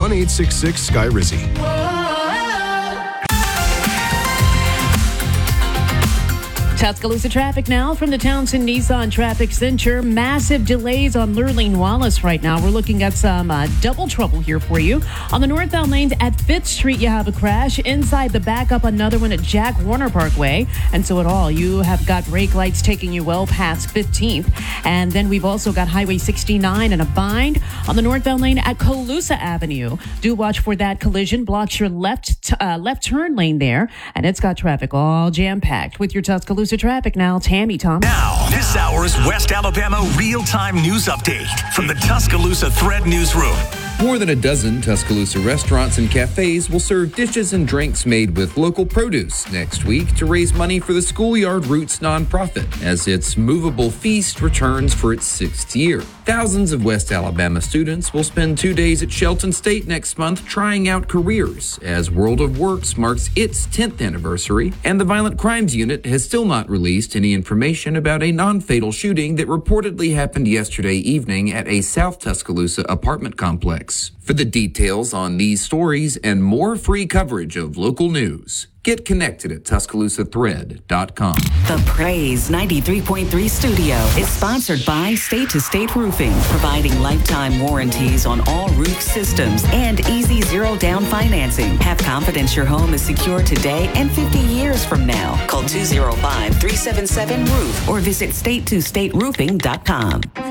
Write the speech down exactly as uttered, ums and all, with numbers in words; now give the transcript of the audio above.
one eight six six Sky Rizzy. Tuscaloosa traffic now from the Townsend Nissan Traffic Center. Massive delays on Lurleen Wallace right now. We're looking at some uh, double trouble here for you. On the northbound lanes at Fifth Street, you have a crash. Inside the backup, another one at Jack Warner Parkway. And so at all, you have got brake lights taking you well past fifteenth. And then we've also got Highway sixty-nine in a bind on the northbound lane at Colusa Avenue. Do watch for that collision. Blocks your left, t- uh, left turn lane there. And it's got traffic all jam-packed. With your Tuscaloosa traffic now, Tammy Thomas. Now, this hour's West Alabama real-time news update from the Tuscaloosa Thread Newsroom. More than a dozen Tuscaloosa restaurants and cafes will serve dishes and drinks made with local produce next week to raise money for the Schoolyard Roots nonprofit as its movable feast returns for its sixth year. Thousands of West Alabama students will spend two days at Shelton State next month trying out careers as World of Works marks its tenth anniversary, and the Violent Crimes Unit has still not released any information about a non-fatal shooting that reportedly happened yesterday evening at a South Tuscaloosa apartment complex. For the details on these stories and more free coverage of local news, get connected at Tuscaloosa Thread dot com. The Praise ninety-three point three studio is sponsored by State to State Roofing, providing lifetime warranties on all roof systems and easy zero down financing. Have confidence your home is secure today and fifty years from now. Call two oh five, three seven seven, roof or visit state to state roofing dot com.